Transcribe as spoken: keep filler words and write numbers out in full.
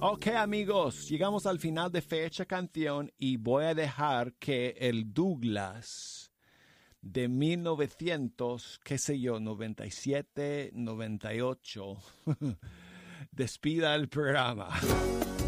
Ok, amigos, llegamos al final de Fecha Canción y voy a dejar que el Douglas de mil novecientos, qué sé yo, noventa y siete, noventa y ocho, despida el programa.